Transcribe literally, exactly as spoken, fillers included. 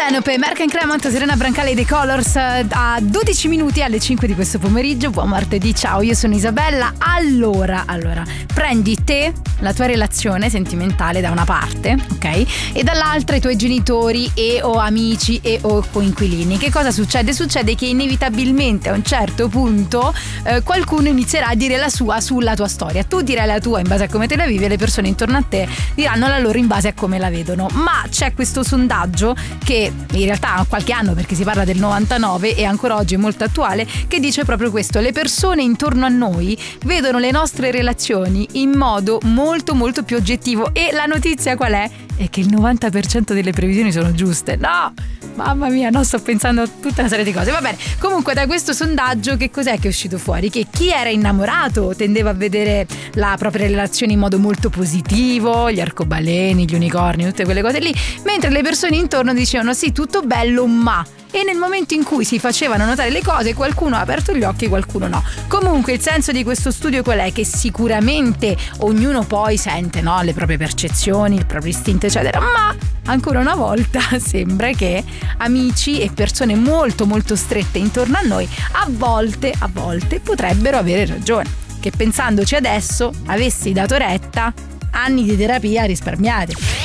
Penelope, Merck and Cremont, Serena Brancale e The Colors a dodici minuti alle cinque di questo pomeriggio. Buon martedì, ciao, io sono Isabella. Allora, allora, prendi te, la tua relazione sentimentale da una parte, ok? E dall'altra i tuoi genitori e o amici e o coinquilini. Che cosa succede? Succede che inevitabilmente a un certo punto eh, qualcuno inizierà a dire la sua sulla tua storia. Tu dirai la tua in base a come te la vivi e le persone intorno a te diranno la loro in base a come la vedono. Ma c'è questo sondaggio che in realtà ha qualche anno, perché si parla del novantanove e ancora oggi è molto attuale, che dice proprio questo: le persone intorno a noi vedono le nostre relazioni in modo molto molto più oggettivo. E la notizia qual è? È che il novanta per cento delle previsioni sono giuste. No! Mamma mia, no, sto pensando a tutta una serie di cose. Va bene, comunque da questo sondaggio che cos'è che è uscito fuori? Che chi era innamorato tendeva a vedere la propria relazione in modo molto positivo, gli arcobaleni, gli unicorni, tutte quelle cose lì, mentre le persone intorno dicevano sì, tutto bello, ma... E nel momento in cui si facevano notare le cose, qualcuno ha aperto gli occhi, qualcuno no. Comunque il senso di questo studio qual è? Che sicuramente ognuno poi sente, no, le proprie percezioni, il proprio istinto eccetera, ma ancora una volta sembra che amici e persone molto molto strette intorno a noi a volte, a volte potrebbero avere ragione. Che pensandoci adesso avessi dato retta, anni di terapia risparmiati.